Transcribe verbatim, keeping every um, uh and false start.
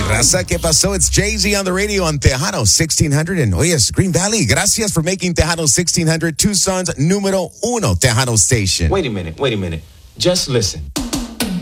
Raza, ¿qué pasó? It's Jay-Z on the radio on Tejano sixteen hundred. And oyes, Green Valley, gracias for making Tejano sixteen hundred Tucson's número uno Tejano station. Wait a minute, wait a minute. Just listen.